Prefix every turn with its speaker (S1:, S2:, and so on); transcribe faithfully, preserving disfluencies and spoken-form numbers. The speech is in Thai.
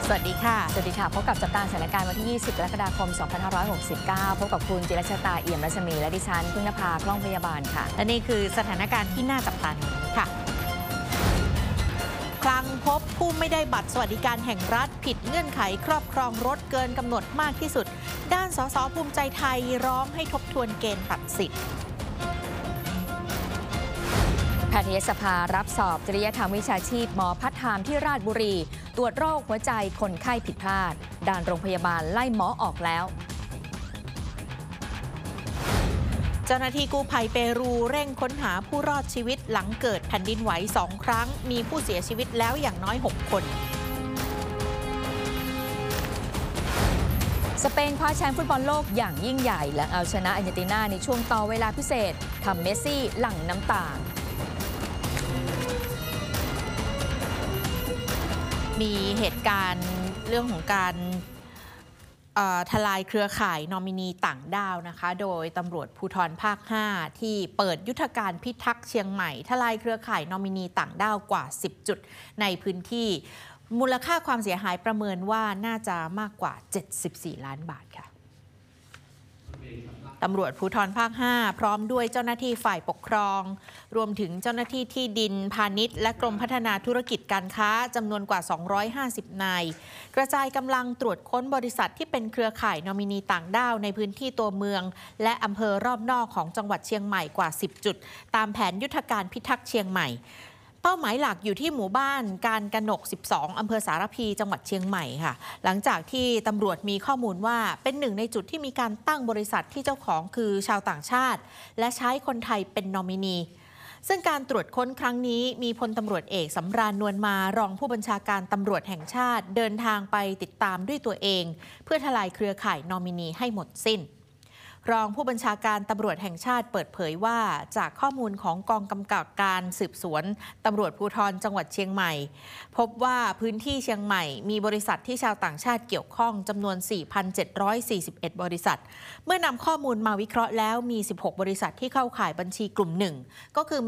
S1: สวัสดีค่ะ
S2: สวัสดีค่ะพบกับจับตาสถานการณ์วันที่ยี่สิบกรกฎาคมสองพันห้าร้อยหกสิบเก้าพบกับคุณจิรชตาเอี่ยมรัศมีและดิฉันพึ่งนภากล้องพยาบาลค่ะ
S1: และนี่คือสถานการณ์ที่น่าจับตาค่ะคลังพบผู้ไม่ได้บัตรสวัสดิการแห่งรัฐผิดเงื่อนไขครอบครองรถเกินกำหนดมากที่สุดด้านสสภูมิใจไทยร้องให้ทบทวนเกณฑ์ตัดสิทธิ์
S2: แพทยสภารับสอบจริยธรรมวิชาชีพหมอพัฒน์ไทม์ที่ราชบุรีตรวจโรคหัวใจคนไข้ผิดพลาดด่านโรงพยาบาลไล่หมอออกแล้ว
S1: เจ้าหน้าที่กู้ภัยเปรูเร่งค้นหาผู้รอดชีวิตหลังเกิดแผ่นดินไหวสองครั้งมีผู้เสียชีวิตแล้วอย่างน้อยหกคน
S2: สเปนคว้าแชมป์ฟุตบอลโลกอย่างยิ่งใหญ่หลังเอาชนะอาร์เจนตินาในช่วงต่อเวลาพิเศษทำเมสซี่หลั่งน้ำตา
S1: มีเหตุการณ์เรื่องของการทลายเครือข่ายนอมินีต่างด้าวนะคะโดยตำรวจภูธรภาคห้าที่เปิดยุทธการพิทักษ์เชียงใหม่ทลายเครือข่ายนอมินีต่างด้าวกว่าสิบจุดในพื้นที่มูลค่าความเสียหายประเมินว่าน่าจะมากกว่าเจ็ดสิบสี่ล้านบาทค่ะตำรวจภูธรภาคห้าพร้อมด้วยเจ้าหน้าที่ฝ่ายปกครองรวมถึงเจ้าหน้าที่ที่ดินพาณิชย์และกรมพัฒนาธุรกิจการค้าจำนวนกว่าสองร้อยห้าสิบนายกระจายกำลังตรวจค้นบริษัทที่เป็นเครือข่ายนอมินีต่างด้าวในพื้นที่ตัวเมืองและอำเภอรอบนอกของจังหวัดเชียงใหม่กว่าสิบจุดตามแผนยุทธการพิทักษ์เชียงใหม่เป้าหมายหลักอยู่ที่หมู่บ้านการกนกสิบสองอำเภอสารพีจังหวัดเชียงใหม่ค่ะหลังจากที่ตำรวจมีข้อมูลว่าเป็นหนึ่งในจุดที่มีการตั้งบริษัทที่เจ้าของคือชาวต่างชาติและใช้คนไทยเป็นนอมินีซึ่งการตรวจค้นครั้งนี้มีพลตำรวจเอกสำราญนวลมารองผู้บัญชาการตำรวจแห่งชาติเดินทางไปติดตามด้วยตัวเองเพื่อทลายเครือข่ายนอมินีให้หมดสิ้นรองผู้บัญชาการตำรวจแห่งชาติเปิดเผยว่าจากข้อมูลของกองกำกับการสืบสวนตำรวจภูธรจังหวัดเชียงใหม่พบว่าพื้นที่เชียงใหม่มีบริษัทที่ชาวต่างชาติเกี่ยวข้องจำนวน สี่พันเจ็ดร้อยสี่สิบเอ็ด บริษัทเมื่อนำข้อมูลมาวิเคราะห์แล้วมีสิบหกบริษัทที่เข้าข่ายบัญชีกลุ่มหนึ่งก็คือ